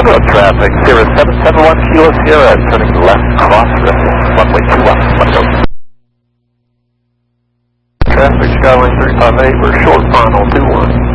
road traffic, Sierra 771 Kilo Sierra, turning left cross Riffle, runway 21, let go. Traffic Skylane 358, we're short final 21.